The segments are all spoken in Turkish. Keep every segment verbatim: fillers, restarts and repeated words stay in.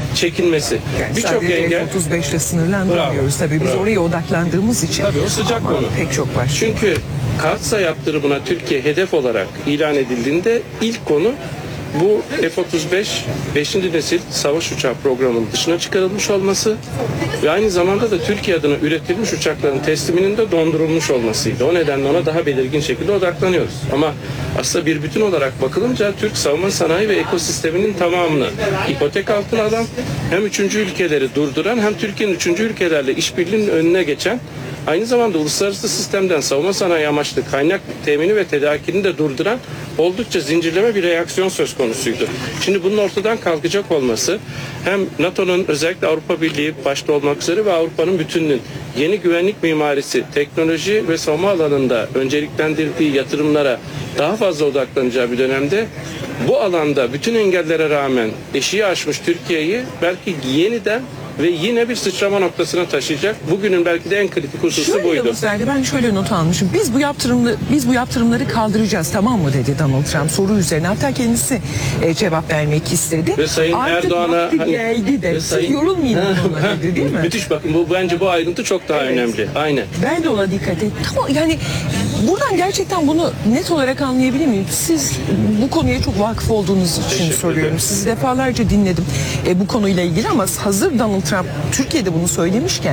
çekinmesi. Yani Birçok engel. F otuz beş ile sınırlandırmıyoruz tabii. Biz Bravo. oraya odaklandığımız için. Tabii o sıcak Ama konu. pek çok var. Çünkü Kartsa yaptırımına Türkiye hedef olarak ilan edildiğinde ilk konu bu F otuz beş beşinci nesil savaş uçağı programının dışına çıkarılmış olması ve aynı zamanda da Türkiye adına üretilmiş uçakların tesliminin de dondurulmuş olmasıydı. O nedenle ona daha belirgin şekilde odaklanıyoruz. Ama aslında bir bütün olarak bakılınca Türk savunma sanayi ve ekosisteminin tamamını ipotek altına alan, hem üçüncü ülkeleri durduran hem Türkiye'nin üçüncü ülkelerle işbirliğinin önüne geçen, aynı zamanda uluslararası sistemden savunma sanayi amaçlı kaynak temini ve tedarikini de durduran oldukça zincirleme bir reaksiyon söz konusuydu. Şimdi bunun ortadan kalkacak olması hem NATO'nun özellikle Avrupa Birliği başta olmak üzere ve Avrupa'nın bütününün yeni güvenlik mimarisi, teknoloji ve savunma alanında önceliklendirdiği yatırımlara daha fazla odaklanacağı bir dönemde bu alanda bütün engellere rağmen eşiği aşmış Türkiye'yi belki yeniden ve yine bir sıçrama noktasına taşıyacak. Bugünün belki de en kritik hususu Şöyle buydu. Yavuz Bey, ben şöyle not almışım. Biz bu yaptırımları biz bu yaptırımları kaldıracağız, tamam mı dedi Donald Trump soru üzerine. Hatta kendisi e, cevap vermek istedi. Ve Sayın Artık Erdoğan'a vakti hani, geldi de. ve Siz Sayın- yorulmayın bununla dedi, değil mi? Müthiş, bakın bu bence bu ayrıntı çok daha Evet. önemli. Aynen. Ben de ona dikkat ettim. Tamam, yani buradan gerçekten bunu net olarak anlayabilir miyim? Siz bu konuya çok vakıf olduğunuz için Teşekkür soruyorum. ederim. Sizi defalarca dinledim e, bu konuyla ilgili ama hazır Donald Trump Türkiye'de bunu söylemişken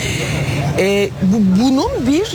e, bu, bunun bir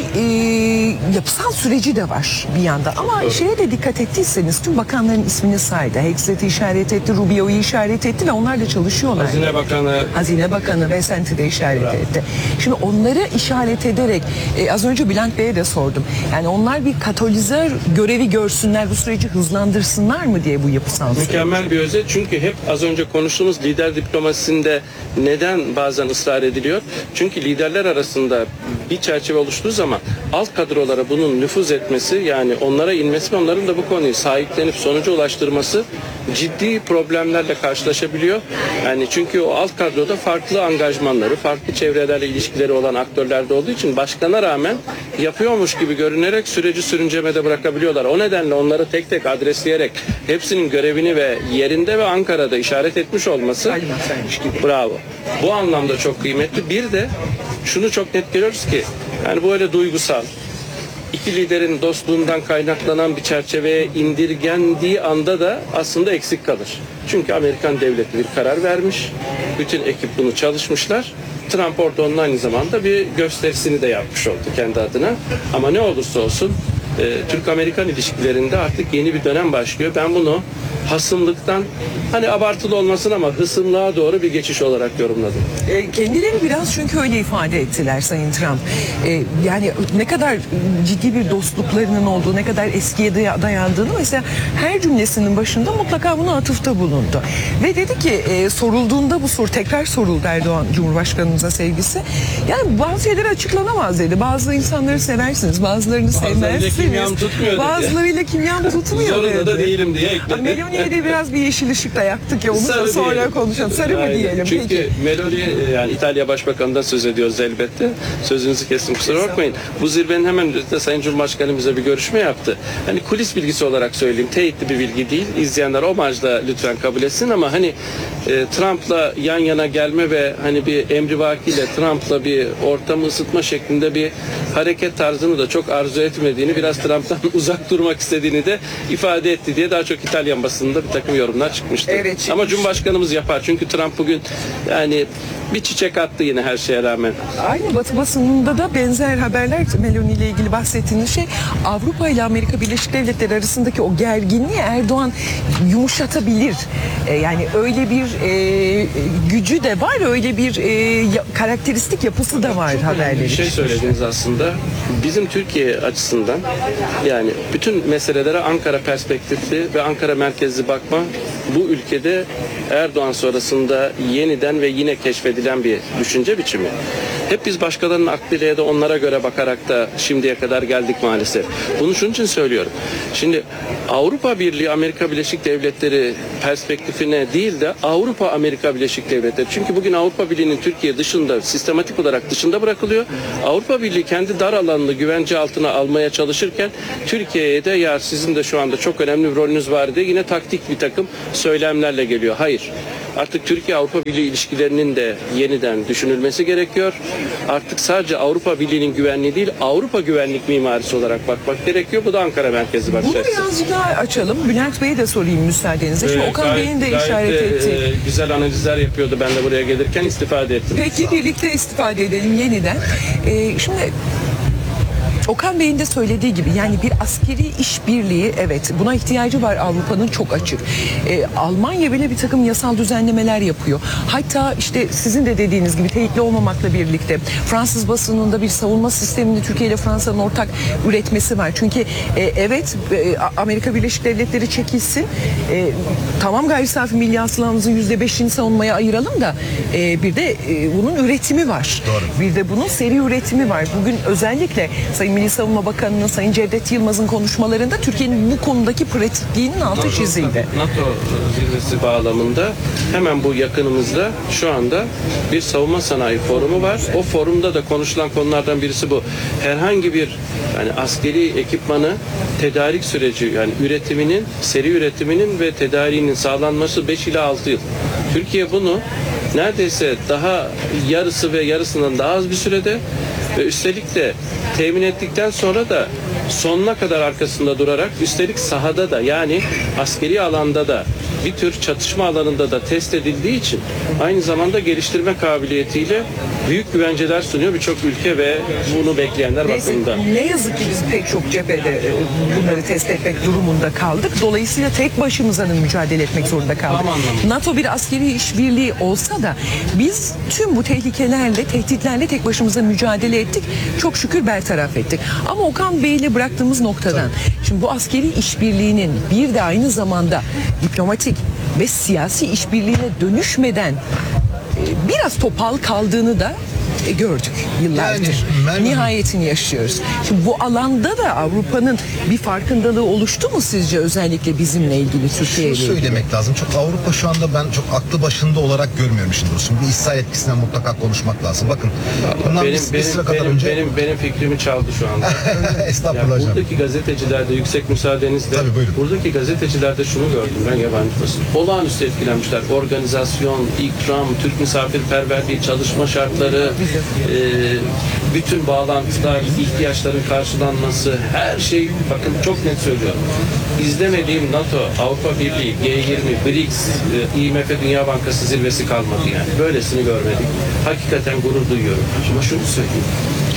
e, yapısal süreci de var bir yanda. Ama Evet. şeye de dikkat ettiyseniz tüm bakanların ismini saydı. Hexet'i işaret etti, Rubio'yu işaret etti ve onlar da çalışıyorlar. Hazine Bakanı Hazine Bakanı Vesent'i de işaret Bravo. etti. Şimdi onları işaret ederek e, az önce Bülent Bey'e de sordum. Yani onlar bir katalizör görevi görsünler, bu süreci hızlandırsınlar mı diye bu yapısal süreç. mükemmel bir özet. Çünkü hep az önce konuştuğumuz lider diplomasisinde neden bazen ısrar ediliyor? Çünkü liderler arasında bir çerçeve oluştuğu zaman alt kadrolara bunun nüfuz etmesi, yani onlara inmesi ve onların da bu konuyu sahiplenip sonuca ulaştırması ciddi problemlerle karşılaşabiliyor. Yani çünkü o alt kadroda farklı angajmanları, farklı çevrelerle ilişkileri olan aktörler de olduğu için başkana rağmen yapıyormuş gibi görünerek süreci sürüncemede bırakabiliyorlar. O nedenle onları tek tek adresleyerek hepsinin görevini ve yerinde ve Ankara'da işaret etmiş olması, bravo. Bu anlamda çok kıymetli. Bir de şunu çok net görüyoruz ki, yani bu öyle duygusal, İki liderin dostluğundan kaynaklanan bir çerçeveye indirgendiği anda da aslında eksik kalır. Çünkü Amerikan devleti bir karar vermiş. Bütün ekip bunu çalışmışlar. Trump orada onun aynı zamanda bir gösterisini de yapmış oldu kendi adına. Ama ne olursa olsun e, Türk-Amerikan ilişkilerinde artık yeni bir dönem başlıyor. Ben bunu hasımlıktan, hani abartılı olmasın ama hısımlığa doğru bir geçiş olarak yorumladım. E, kendileri biraz çünkü öyle ifade ettiler Sayın Trump. E, yani ne kadar ciddi bir dostluklarının olduğu, ne kadar eskiye day- dayandığını mesela her cümlesinin başında mutlaka buna atıfta bulundu. Ve dedi ki e, sorulduğunda bu soru tekrar soruldu Erdoğan Cumhurbaşkanımıza sevgisi. Yani bazı şeyler açıklanamaz dedi. Bazı insanları seversiniz, bazılarını sevmezsiniz. kimyam tutmuyor dedi. Bazılarıyla kimyam tutmuyor Zorunda da dedi. değilim diye ekledi. Meloni'ye de biraz bir yeşil ışık da yaktık ya, onu da Sarı sonra diyelim. konuşalım. Sarı mı Aynen. diyelim? Çünkü Peki. Meloni, yani İtalya Başbakanı'ndan söz ediyoruz elbette. Sözünüzü kestim, kusura bakmayın. Bu zirvenin hemen önünde Sayın Cumhurbaşkanımızla bir görüşme yaptı. Hani kulis bilgisi olarak söyleyeyim. Teyitli bir bilgi değil. İzleyenler omajla lütfen kabul etsin ama hani e, Trump'la yan yana gelme ve hani bir emrivakiyle Trump'la bir ortamı ısıtma şeklinde bir hareket tarzını da çok arzu etmediğini, biraz Trump'tan uzak durmak istediğini de ifade etti diye daha çok İtalyan basınında bir takım yorumlar çıkmıştı. Evet, çıkmış. Ama Cumhurbaşkanımız yapar. Çünkü Trump bugün yani bir çiçek attı yine her şeye rağmen. Aynı Batı basınında da benzer haberler, Meloni ile ilgili bahsettiğiniz şey, Avrupa ile Amerika Birleşik Devletleri arasındaki o gerginliği Erdoğan yumuşatabilir. E, yani öyle bir e, gücü de var, öyle bir e, ya, karakteristik yapısı da var haberleri. Bir şey söylediniz aslında. Bizim Türkiye açısından yani bütün meselelere Ankara perspektifli ve Ankara merkezli bakma bu ülkede Erdoğan sonrasında yeniden ve yine keşfedilen bir düşünce biçimi. Hep biz başkalarının aklıyla ya da onlara göre bakarak da şimdiye kadar geldik maalesef. Bunu şunun için söylüyorum. Şimdi Avrupa Birliği Amerika Birleşik Devletleri perspektifine değil de Avrupa Amerika Birleşik Devletleri. Çünkü bugün Avrupa Birliği'nin Türkiye dışında, sistematik olarak dışında bırakılıyor. Avrupa Birliği kendi dar alanını güvence altına almaya çalışırken Türkiye'ye de ya sizin de şu anda çok önemli bir rolünüz var diye yine taktik bir takım söylemlerle geliyor. Hayır. Artık Türkiye-Avrupa Birliği ilişkilerinin de yeniden düşünülmesi gerekiyor. Artık sadece Avrupa Birliği'nin güvenliği değil, Avrupa güvenlik mimarisi olarak bakmak gerekiyor. Bu da Ankara merkezi bakış Bunu açısı. birazcık daha açalım. Bülent Bey'e de sorayım müsaadenizle. Şimdi Ee, Okan gayet- Bey'in de gayet işaret de, ettiği. e, güzel analizler yapıyordu ben de buraya gelirken istifade ettim. Peki birlikte istifade edelim yeniden. Ee, şimdi Okan Bey'in de söylediği gibi yani bir askeri işbirliği, evet, buna ihtiyacı var, Avrupa'nın çok açık. Ee, Almanya bile bir takım yasal düzenlemeler yapıyor. Hatta işte sizin de dediğiniz gibi teyitli olmamakla birlikte Fransız basınında bir savunma sistemini Türkiye ile Fransa'nın ortak üretmesi var. Çünkü e, evet e, Amerika Birleşik Devletleri çekilsin. E, tamam, gayri safi milli hasılamızın yüzde beşini savunmaya ayıralım da e, bir de e, bunun üretimi var. Doğru. Bir de bunun seri üretimi var. Bugün özellikle Sayın Milli Savunma Bakanı'nın, Sayın Cevdet Yılmaz'ın konuşmalarında Türkiye'nin bu konudaki pratikliğinin altı çizildi. NATO zirvesi bağlamında hemen bu yakınımızda şu anda bir savunma sanayi forumu var. O forumda da konuşulan konulardan birisi bu. Herhangi bir yani askeri ekipmanı tedarik süreci, yani üretiminin, seri üretiminin ve tedariğinin sağlanması beş ila altı yıl. Türkiye bunu neredeyse daha yarısı ve yarısından daha az bir sürede ve üstelik de temin ettikten sonra da sonuna kadar arkasında durarak, üstelik sahada da yani askeri alanda da bir tür çatışma alanında da test edildiği için aynı zamanda geliştirme kabiliyetiyle büyük güvenceler sunuyor birçok ülke ve bunu bekleyenler Neyse, bakımında. ne yazık ki biz pek çok cephede e, bunları test etmek durumunda kaldık. Dolayısıyla tek başımızanın mücadele etmek zorunda kaldık. Tam anlamda. NATO bir askeri işbirliği olsa da biz tüm bu tehlikelerle, tehditlerle tek başımıza mücadele ettik. Çok şükür bertaraf ettik. Ama Okan Bey'le bıraktığımız noktadan, şimdi bu askeri işbirliğinin bir de aynı zamanda diplomatik ve siyasi işbirliğine dönüşmeden e, biraz topal kaldığını da e, gördük yıllardır. Yani Merve- Nihayetini yaşıyoruz. Şimdi bu alanda da Avrupa'nın bir farkındalığı oluştu mu sizce, özellikle bizimle ilgili, Türkiye ile Şunu ilgili? söylemek lazım. Çok Avrupa şu anda ben çok aklı başında olarak görmüyorum işin doğrusu. Bir İsrail etkisinden mutlaka konuşmak lazım. Bakın bundan Benim, bir, bir benim, süre kadar benim, önce benim, benim fikrimi çaldı şu anda. estağfurullah Yani hocam. buradaki gazetecilerde, yüksek müsaadenizle, Tabii, buyurun. buradaki gazetecilerde şunu gördüm ben yabancı basın. Olağanüstü etkilenmişler. Organizasyon, ikram, Türk misafirperverliği, çalışma şartları, e, bütün bağlantılar, ihtiyaçların karşılanması, her şey, bakın çok net söylüyorum. İzlemediğim NATO, Avrupa Birliği, G yirmi, B R I C S, e, I M F Dünya Bankası zirvesi kalmadı yani. Böylesini görmedik. Hakikaten gurur duyuyorum. Ama şunu söyleyeyim.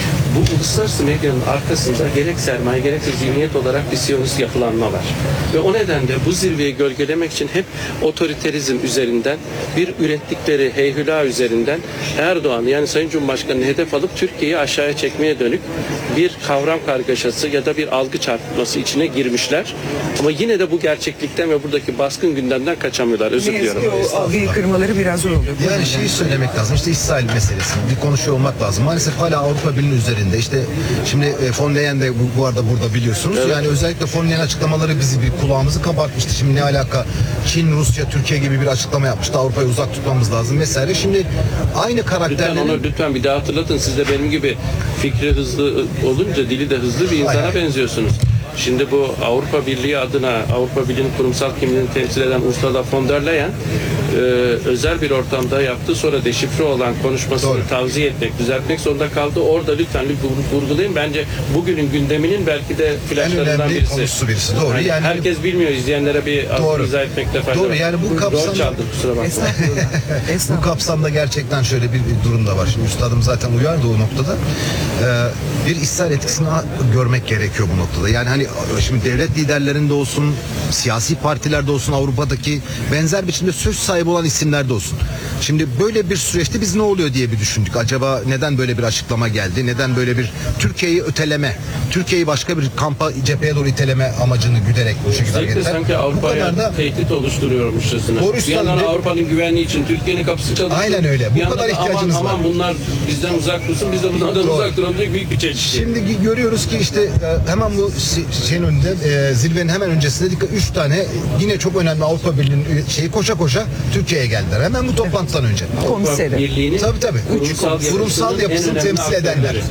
Bu uluslararası medyanın arkasında gerek sermaye gerekse zihniyet olarak bir siyonist yapılanma var. Ve o nedenle bu zirveyi gölgelemek için hep otoriterizm üzerinden, bir ürettikleri heyhüla üzerinden Erdoğan'ı, yani Sayın Cumhurbaşkanı'nı hedef alıp Türkiye'yi aşağıya çekmeye dönük bir kavram kargaşası ya da bir algı çarpıtması içine girmişler. Ama yine de bu gerçeklikten ve buradaki baskın gündemden kaçamıyorlar. Özür Ne yazık diliyorum. ki o algıyı kırmaları biraz zor oluyor. Yani şeyi söylemek lazım. İşte İsrail meselesi. Bir konuşuyor olmak lazım. Maalesef hala Avrupa Birliği'nin üzerinde. İşte şimdi e, von Leyen de bu, bu arada burada biliyorsunuz. Evet. Yani özellikle von Leyen açıklamaları bizi bir kulağımızı kabartmıştı. Şimdi ne alaka? Çin, Rusya, Türkiye gibi bir açıklama yapmıştı. Avrupa'yı uzak tutmamız lazım vesaire. Şimdi aynı Lütfen karakterlerin onu lütfen bir daha hatırlatın. Siz de benim gibi fikri hızlı olunca dili de hızlı bir insana Aynen. benziyorsunuz. Şimdi bu Avrupa Birliği adına, Avrupa Birliği'nin kurumsal kimliğini temsil eden Ursula von der Leyen e, özel bir ortamda yaptığı, sonra deşifre olan konuşmasını Doğru. tavsiye etmek, düzeltmek zorunda kaldı. Orada lütfen lütfen vurgulayın. Bence bugünün gündeminin belki de en flaşlarından önemli birisi. konusu birisi. Doğru. Yani Yani herkes bilmiyor, izleyenlere bir az Doğru. izah etmekte fayda Doğru, var. yani bu Rol kapsamda- çaldım, kusura bakma. Estağfurullah. bu Estağfurullah. kapsamda gerçekten şöyle bir, bir durum da var. Şimdi üstadım zaten uyardı o noktada. Ee, bir İsrail etkisini görmek gerekiyor bu noktada. Yani hani şimdi devlet liderlerinde olsun, siyasi partilerde olsun, Avrupa'daki benzer biçimde söz sahibi olan isimlerde olsun. Şimdi böyle bir süreçte biz ne oluyor diye bir düşündük. Acaba neden böyle bir açıklama geldi? Neden böyle bir Türkiye'yi öteleme, Türkiye'yi başka bir kampa, cepheye doğru iteleme amacını güderek bu şekilde Özellikle hareketler? sanki Bu Avrupa'ya kadar da tehdit oluşturuyormuşçasına. Doğru Bir üstadım, yandan ne- Avrupa'nın güvenliği için Türkiye'nin kapısı çalışsın. Aynen öyle. Bu Bir yandan kadar da ihtiyacımız aman, var. Aman bunlar bizden uzak dursun, biz de bunlardan Doğru. uzak duralım diye büyük bir çelişki. Şimdi görüyoruz ki işte e, hemen bu si- şeyin önünde, e, zirvenin hemen öncesinde dikkat üç tane yine çok önemli Avrupa Birliği'nin üye- şeyi koşa koşa Türkiye'ye geldiler. Hemen bu toplantıdan önce. Komiseri. Birliği'nin Tabii tabii. kurumsal, Kurumsal yapısının yapısını en önemli temsil edenler. aktörleri.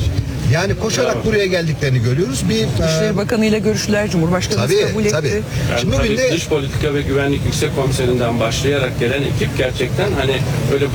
Yani koşarak buraya geldiklerini görüyoruz. Bir Dışişleri e, Bakanı ile görüştüler, Cumhurbaşkanı Tabii, kabul etti. tabii. Yani Şimdi tabii bugün de dış politika ve güvenlik yüksek komiserinden başlayarak gelen ekip gerçekten hani böyle